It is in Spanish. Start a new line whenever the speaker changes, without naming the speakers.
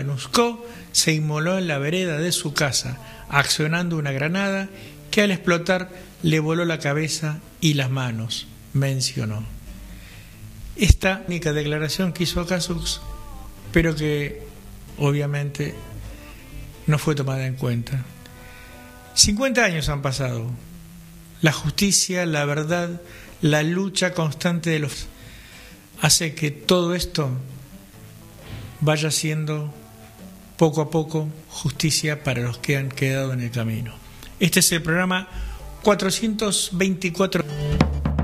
Nusco se inmoló en la vereda de su casa, accionando una granada que al explotar le voló la cabeza y las manos, mencionó. Esta única declaración que hizo Cazux, pero que obviamente no fue tomada en cuenta. 50 años han pasado. La justicia, la verdad, la lucha constante de los hace que todo esto vaya siendo poco a poco justicia para los que han quedado en el camino. Este es el programa 424.